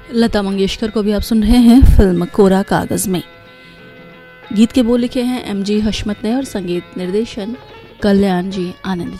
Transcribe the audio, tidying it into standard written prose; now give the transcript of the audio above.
लता मंगेशकर को भी आप सुन रहे हैं फिल्म कोरा कागज में। गीत के बोल लिखे हैं MG हशमत ने और संगीत निर्देशन कल्याण जी आनंद।